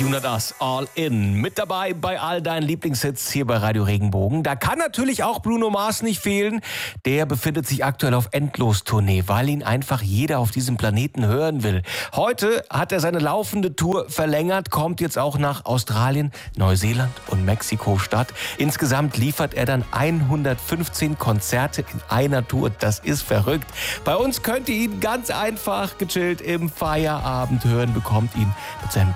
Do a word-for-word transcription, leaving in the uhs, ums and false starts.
You Not Us, All In. Mit dabei bei all deinen Lieblingshits hier bei Radio Regenbogen. Da kann natürlich auch Bruno Mars nicht fehlen. Der befindet sich aktuell auf Endlos-Tournee, weil ihn einfach jeder auf diesem Planeten hören will. Heute hat er seine laufende Tour verlängert, kommt jetzt auch nach Australien, Neuseeland und Mexiko-Stadt. Insgesamt liefert er dann hundertfünfzehn Konzerte in einer Tour. Das ist verrückt. Bei uns könnt ihr ihn ganz einfach gechillt im Feierabend hören, bekommt ihn mit seinem